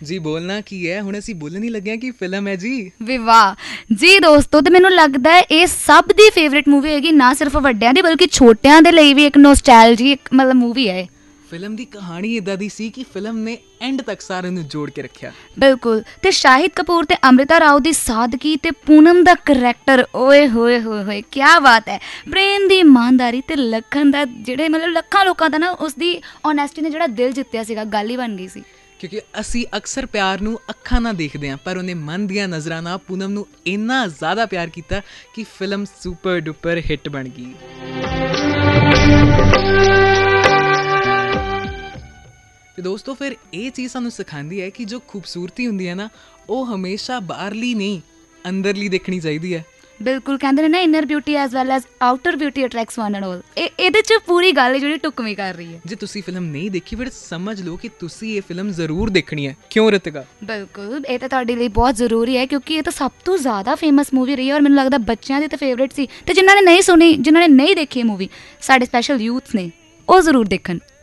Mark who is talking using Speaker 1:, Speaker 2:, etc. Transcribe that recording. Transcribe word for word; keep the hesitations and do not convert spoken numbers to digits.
Speaker 1: ਜੀ ਬੋਲਣਾ ਕੀ ਹੈ, ਹੁਣ ਅਸੀਂ ਬੋਲਣ ਹੀ ਲੱਗੇ ਹਾਂ ਕਿ ਫਿਲਮ ਹੈ ਜੀ
Speaker 2: ਵਿਵਾਹ ਜੀ ਦੋਸਤੋ। ਤੇ ਮੈਨੂੰ ਲੱਗਦਾ ਹੈ ਇਹ ਸਭ ਦੀ ਫੇਵਰੇਟ ਮੂਵੀ ਹੈਗੀ, ਨਾ ਸਿਰਫ ਵੱਡਿਆਂ ਦੀ ਬਲਕਿ ਛੋਟਿਆਂ ਦੇ ਲਈ ਵੀ ਇੱਕ ਨੋਸਟੈਲਜੀ ਇੱਕ ਮਤਲਬ ਮੂਵੀ ਹੈ।
Speaker 1: ਫਿਲਮ ਦੀ ਕਹਾਣੀ ਇੱਦਾਂ ਦੀ ਸੀ ਕਿ ਫਿਲਮ ਨੇ ਐਂਡ ਤੱਕ ਸਾਰਿਆਂ ਨੂੰ ਜੋੜ ਕੇ ਰੱਖਿਆ।
Speaker 2: ਬਿਲਕੁਲ। ਤੇ ਸ਼ਾਹਿਦ ਕਪੂਰ ਤੇ ਅੰਮ੍ਰਿਤਾ ਰਾਓ ਦੀ ਸਾਦਗੀ ਤੇ ਪੂਨਮ ਦਾ ਕਰੈਕਟਰ, ਓਏ ਹੋਏ ਹੋਏ ਹੋਏ ਕਿਆ ਬਾਤ ਹੈ। ਪ੍ਰੇਮ ਦੀ ਇਮਾਨਦਾਰੀ ਤੇ ਲੱਖਾਂ ਦਾ ਜਿਹੜੇ ਮਤਲਬ ਲੱਖਾਂ ਲੋਕਾਂ ਦਾ ਨਾ ਉਸਦੀ ਓਨੈਸਟੀ ਨੇ ਜਿਹੜਾ ਦਿਲ ਜਿੱਤਿਆ ਸੀਗਾ, ਗੱਲ ਹੀ ਬਣ ਗਈ ਸੀ।
Speaker 1: ਕਿਉਂਕਿ ਅਸੀਂ ਅਕਸਰ ਪਿਆਰ ਨੂੰ ਅੱਖਾਂ ਨਾਲ ਦੇਖਦੇ ਹਾਂ, ਪਰ ਉਹਨੇ ਮਨ ਦੀਆਂ ਨਜ਼ਰਾਂ ਨਾਲ ਪੂਨਮ ਨੂੰ ਇੰਨਾ ਜ਼ਿਆਦਾ ਪਿਆਰ ਕੀਤਾ ਕਿ ਫਿਲਮ ਸੁਪਰ ਡੁਪਰ ਹਿੱਟ ਬਣ ਗਈ। ਤੇ ਦੋਸਤੋ ਫਿਰ ਇਹ ਚੀਜ਼ ਸਾਨੂੰ ਸਿਖਾਉਂਦੀ ਹੈ ਕਿ ਜੋ ਖੂਬਸੂਰਤੀ ਹੁੰਦੀ ਹੈ ਨਾ, ਉਹ ਹਮੇਸ਼ਾ ਬਾਹਰਲੀ ਨਹੀਂ ਅੰਦਰਲੀ ਦੇਖਣੀ ਚਾਹੀਦੀ ਹੈ।
Speaker 2: ਬਿਲਕੁਲ, ਕਹਿੰਦੇ ਨੇ ਨਾ inner beauty as well as outer beauty attracts one and all. ਇਹ ਇਹਦੇ 'ਚ ਪੂਰੀ ਗੱਲ ਹੈ ਜਿਹੜੀ ਟੁਕਵੀਂ ਕਰ ਰਹੀ ਹੈ।
Speaker 1: ਜੇ ਤੁਸੀਂ ਫਿਲਮ ਨਹੀਂ ਦੇਖੀ ਫਿਰ ਸਮਝ ਲਓ ਕਿ ਤੁਸੀਂ ਇਹ ਫਿਲਮ ਜ਼ਰੂਰ ਦੇਖਣੀ ਹੈ। ਕਿਉਂ ਰਿਤਿਕਾ?
Speaker 2: ਬਿਲਕੁਲ, ਇਹ ਤਾਂ ਤੁਹਾਡੇ ਲਈ ਬਹੁਤ ਜ਼ਰੂਰੀ ਹੈ ਕਿਉਂਕਿ ਇਹ ਤਾਂ ਸਭ ਤੋਂ ਜ਼ਿਆਦਾ ਫੇਮਸ ਮੂਵੀ ਰਹੀ ਹੈ ਔਰ ਮੈਨੂੰ ਲੱਗਦਾ ਬੱਚਿਆਂ ਦੀ ਤਾਂ ਫੇਵਰੇਟ ਸੀ। ਅਤੇ ਜਿਨ੍ਹਾਂ ਨੇ ਨਹੀਂ ਸੁਣੀ, ਜਿਨ੍ਹਾਂ ਨੇ ਨਹੀਂ ਦੇਖੀ ਇਹ ਮੂਵੀ, ਸਾਡੇ ਸਪੈਸ਼ਲ ਯੂਥਸ ਨੇ, ਉਹ ਜ਼ਰੂਰ ਦੇਖਣ।